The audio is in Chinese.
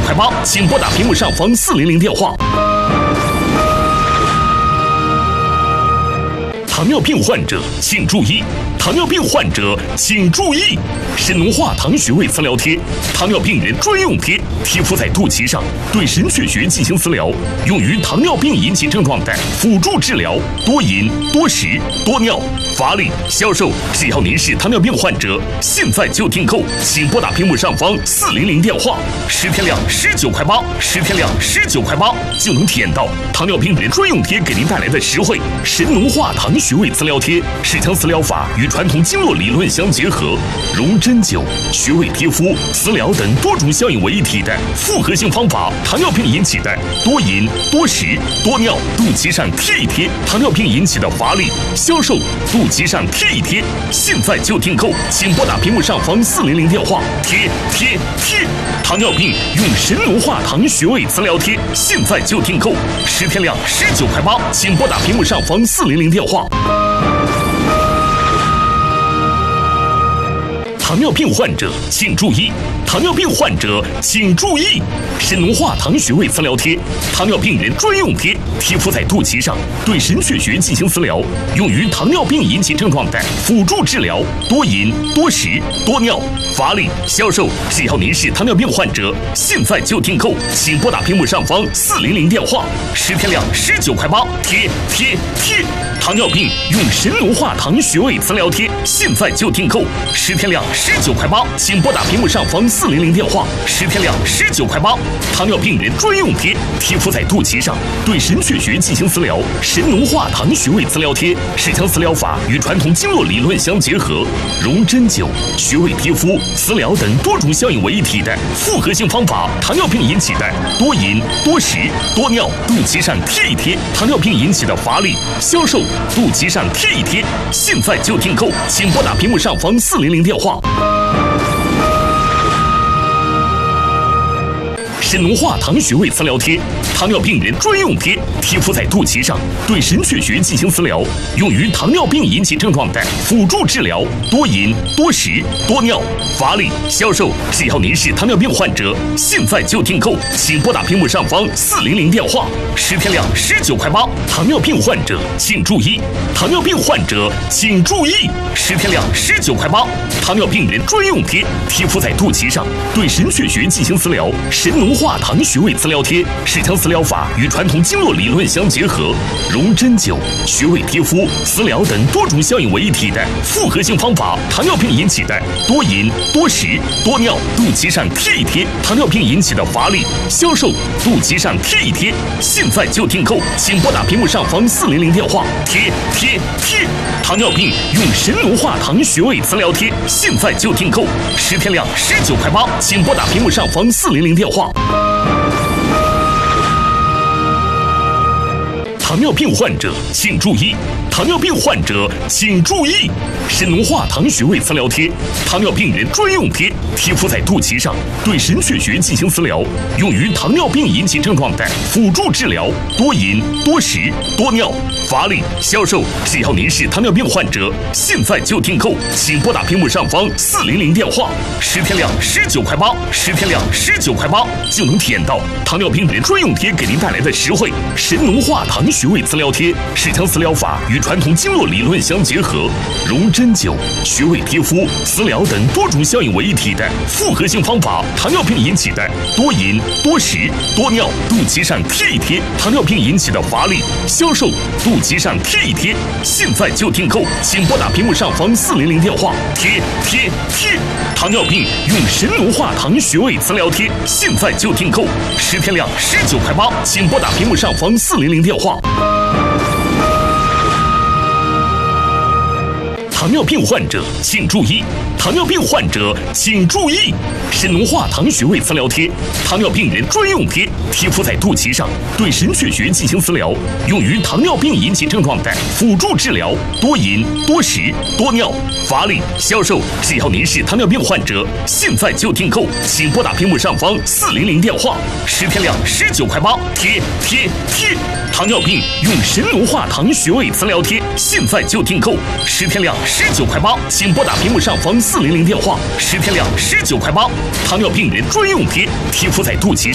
块8，请拨打屏幕上方400电话。糖尿病患者请注意！糖尿病患者请注意！神农化糖穴位磁疗贴，糖尿病人专用贴，贴敷在肚脐上，对神阙穴进行磁疗，用于糖尿病引起症状的辅助治疗，多饮、多食、多尿、乏力、消瘦。只要您是糖尿病患者，现在就订购，请拨打屏幕上方400电话，10天量19块8，10天量19块8，就能体验到糖尿病人专用贴给您带来的实惠。神农化糖穴位磁疗贴是将磁疗法与传统经络理论相结合，融针灸、穴位贴敷、磁疗等多种效应为一体的复合性方法。糖尿病引起的多饮、多食、多尿，肚脐上贴一贴；糖尿病引起的乏力、消瘦，肚脐上贴一贴。现在就订购，请拨打屏幕上方400电话，贴。糖尿病用神农化糖穴位磁疗贴，现在就订购，10天量19块8，请拨打屏幕上方400电话。糖尿病患者请注意！糖尿病患者请注意！神农化糖穴位磁疗贴，糖尿病人专用贴，贴敷在肚脐上，对神阙穴进行磁疗，用于糖尿病引起症状的辅助治疗，多饮、多食、多尿、乏力、消瘦。只要您是糖尿病患者，现在就订购，请拨打屏幕上方400电话，10天量19块8，贴。糖尿病用神农化糖穴位磁疗贴，现在就订购，10天量19块8，请拨打屏幕上方400电话，10天量19块8。糖尿病人专用贴，贴敷在肚脐上，对神阙穴进行磁疗。神农化糖穴位磁疗贴是将磁疗法与传统经络理论相结合，融针灸、穴位贴敷、磁疗等多种效应为一体的复合性方法。糖尿病引起的多饮、多食、多尿，肚脐上贴一贴；糖尿病引起的乏力、消瘦，肚脐上贴一贴。现在就订购，请拨打屏幕上方400电话。神农化糖穴位磁疗贴，糖尿病人专用贴，贴敷在肚脐上，对神阙穴进行磁疗，用于糖尿病引起症状的辅助治疗，多饮、多食、多尿、乏力、消瘦。只要您是糖尿病患者，现在就订购，请拨打屏幕上方400电话，10天量19块8。糖尿病患者请注意！糖尿病患者请注意！10天量19块8，糖尿病人专用贴，贴敷在肚脐上，对神阙穴进行磁疗。神农化糖穴位磁疗贴是将磁疗法与传统经络理论相结合，融针灸、穴位贴敷、磁疗等多种效应为一体的复合性方法。糖尿病引起的多饮、多食、多尿，肚脐上贴一贴；糖尿病引起的乏力、消瘦，肚脐上贴一贴。现在就订购，请拨打屏幕上方400电话，贴。糖尿病用神农化糖穴位磁疗贴，现在就订购，10天量19块8，请拨打屏幕上方400电话。糖尿病患者请注意！糖尿病患者请注意！神农化糖穴位磁疗贴，糖尿病人专用贴，贴敷在肚脐上，对神阙穴进行磁疗，用于糖尿病引起症状的辅助治疗，多饮、多食、多尿、乏力、消瘦。只要您是糖尿病患者，现在就订购，请拨打屏幕上方400电话，10天量19块8，10天量19块8，就能体验到糖尿病人专用贴给您带来的实惠。神农化糖穴位磁疗贴是将磁疗法与传统经络理论相结合，融针灸、穴位贴敷、磁疗等多种效应为一体的复合性方法。糖尿病引起的多饮、多食、多尿，肚脐上贴一贴；糖尿病引起的乏力、消瘦，肚脐上贴一贴。现在就订购，请拨打屏幕上方400电话，贴。糖尿病用神农化糖穴位磁疗贴，现在就订购，10天量19块8，请拨打屏幕上方400电话。糖尿病患者请注意！糖尿病患者请注意！神农化糖穴位磁疗贴，糖尿病人专用贴，贴敷在肚脐上，对神阙穴进行磁疗，用于糖尿病引起症状的辅助治疗，多饮、多食、多尿、乏力、消瘦。只要您是糖尿病患者，现在就订购，请拨打屏幕上方400电话，10天量19块8，贴。糖尿病用神农化糖穴位磁疗贴，现在就订购，10天量19块8，请拨打屏幕上方400电话，10天量19块8。糖尿病人专用贴，贴敷在肚脐上。